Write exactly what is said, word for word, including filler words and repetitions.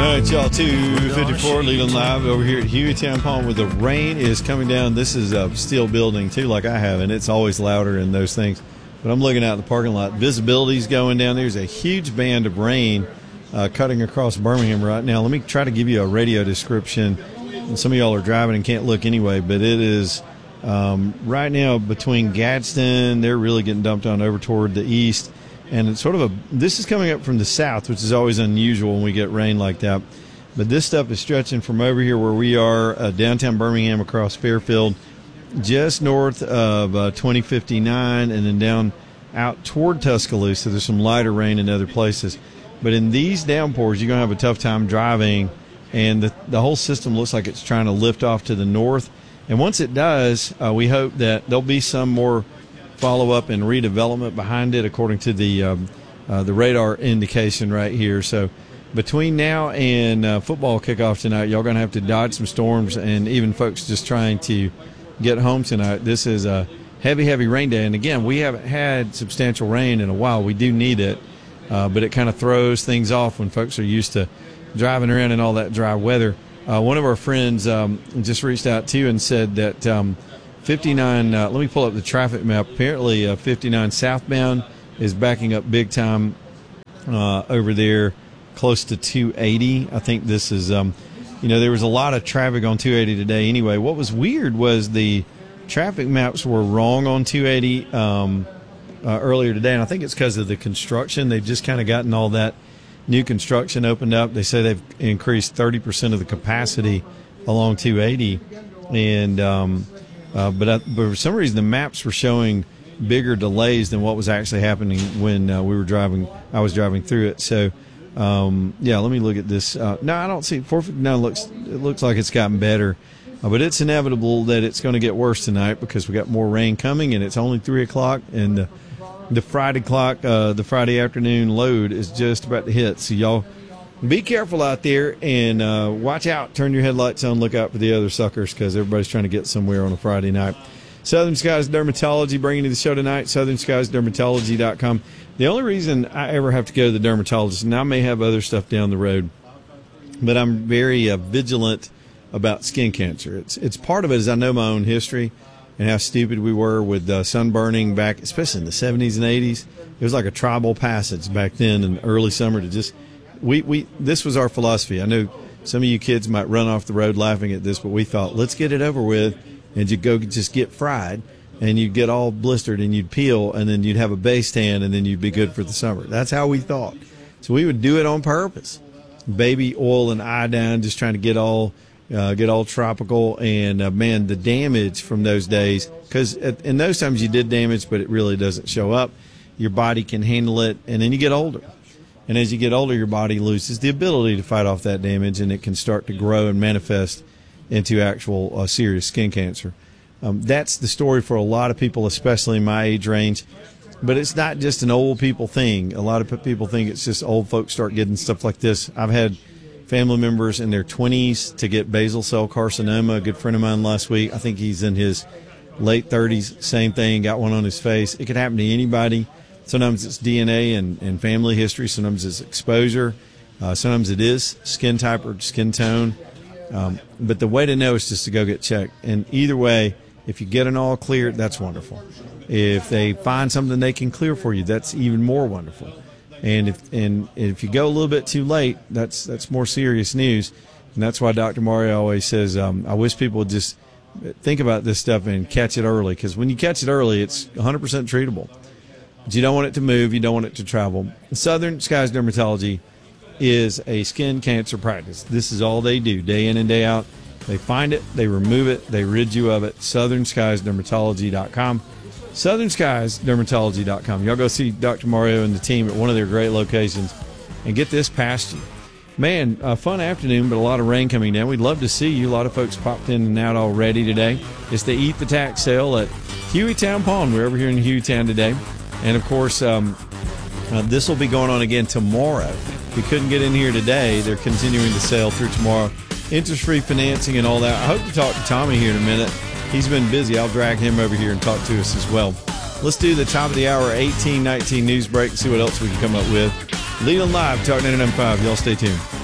All right, y'all, two fifty-four, Leland Live over here at Hueytown Pond where the rain is coming down. This is a steel building, too, like I have, and it's always louder in those things. But I'm looking out the parking lot. Visibility's going down. There's a huge band of rain uh, cutting across Birmingham right now. Let me try to give you a radio description. And some of y'all are driving and can't look anyway, but it is um, right now between Gadsden. They're really getting dumped on over toward the east. And it's sort of a, this is coming up from the south, which is always unusual when we get rain like that. But this stuff is stretching from over here where we are, uh, downtown Birmingham across Fairfield, just north of uh, twenty fifty-nine, and then down out toward Tuscaloosa. There's some lighter rain in other places. But in these downpours, you're going to have a tough time driving, and the, the whole system looks like it's trying to lift off to the north. And once it does, uh, we hope that there'll be some more follow-up and redevelopment behind it, according to the um, uh, the radar indication right here. So between now and uh, football kickoff tonight, y'all going to have to dodge some storms, and even folks just trying to get home tonight. This is a heavy, heavy rain day. And, again, we haven't had substantial rain in a while. We do need it, uh, but it kind of throws things off when folks are used to driving around in all that dry weather. Uh, one of our friends um, just reached out to you and said that um, – fifty-nine, uh, let me pull up the traffic map. Apparently, uh, fifty-nine southbound is backing up big time uh, over there close to two eighty. I think this is, um, you know, there was a lot of traffic on two eighty today anyway. What was weird was the traffic maps were wrong on two eighty um, uh, earlier today, and I think it's because of the construction. They've just kind of gotten all that new construction opened up. They say they've increased thirty percent of the capacity along two eighty, and um, Uh, but, I, but for some reason, the maps were showing bigger delays than what was actually happening when uh, we were driving. I was driving through it. So, um, yeah, let me look at this. Uh, no, I don't see four fifty-nine. Looks it looks like it's gotten better, uh, but it's inevitable that it's going to get worse tonight because we got more rain coming, and it's only three o'clock, and the, the Friday clock, uh, the Friday afternoon load is just about to hit. So y'all be careful out there and uh, watch out. Turn your headlights on. Look out for the other suckers because everybody's trying to get somewhere on a Friday night. Southern Skies Dermatology bringing you the show tonight, southern skies dermatology dot com. The only reason I ever have to go to the dermatologist, and I may have other stuff down the road, but I'm very uh, vigilant about skin cancer. It's it's part of it is I know my own history and how stupid we were with uh, sunburning back, especially in the seventies and eighties. It was like a tribal passage back then in the early summer to just – We, we this was our philosophy. I know some of you kids might run off the road laughing at this, but we thought, let's get it over with, and you'd go just get fried, and you'd get all blistered, and you'd peel, and then you'd have a base tan, and then you'd be good for the summer. That's how we thought. So we would do it on purpose. Baby oil and iodine, just trying to get all uh, get all tropical, and, uh, man, the damage from those days, because in those times you did damage, but it really doesn't show up. Your body can handle it, and then you get older. And as you get older, your body loses the ability to fight off that damage, and it can start to grow and manifest into actual uh, serious skin cancer. Um, that's the story for a lot of people, especially in my age range. But it's not just an old people thing. A lot of people think it's just old folks start getting stuff like this. I've had family members in their twenties to get basal cell carcinoma. A good friend of mine last week, I think he's in his late thirties, same thing, got one on his face. It could happen to anybody. Sometimes it's D N A and, and family history. Sometimes it's exposure. Uh, sometimes it is skin type or skin tone. Um, but the way to know is just to go get checked. And either way, if you get an all clear, that's wonderful. If they find something they can clear for you, that's even more wonderful. And if and if you go a little bit too late, that's that's more serious news. And that's why Doctor Mario always says, um, I wish people would just think about this stuff and catch it early. Because when you catch it early, it's one hundred percent treatable. But you don't want it to move. You don't want it to travel. Southern Skies Dermatology is a skin cancer practice. This is all they do, day in and day out. They find it, they remove it, they rid you of it. southern skies dermatology dot com. southern skies dermatology dot com. Y'all go see Doctor Mario and the team at one of their great locations and get this past you. Man, a fun afternoon, but a lot of rain coming down. We'd love to see you. A lot of folks popped in and out already today. It's the Eat the Tax sale at Hueytown Pond. We're over here in Hueytown today. And, of course, um, uh, this will be going on again tomorrow. If you couldn't get in here today, they're continuing to sell through tomorrow. Interest-free financing and all that. I hope to talk to Tommy here in a minute. He's been busy. I'll drag him over here and talk to us as well. Let's do the top of the hour eighteen nineteen news break and see what else we can come up with. Leland Live, Talk ninety-nine point five. Y'all stay tuned.